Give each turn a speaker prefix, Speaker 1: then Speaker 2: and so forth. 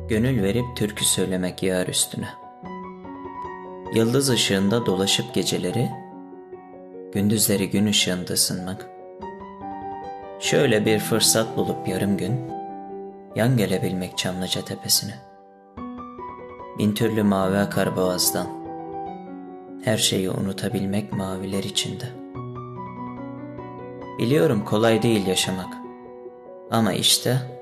Speaker 1: Gönül verip türkü söylemek yar üstüne. Yıldız ışığında dolaşıp geceleri, gündüzleri gün ışığında ısınmak. Şöyle bir fırsat bulup yarım gün, yan gelebilmek Çamlıca tepesine. Bin türlü mavi akar boğazdan, her şeyi unutabilmek maviler içinde. Biliyorum kolay değil yaşamak, ama işte